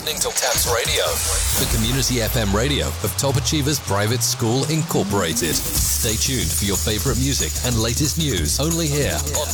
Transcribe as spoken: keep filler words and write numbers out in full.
listening to Taps Radio, the community F M radio of Top Achievers Private School Incorporated. Stay tuned for your favorite music and latest news only here on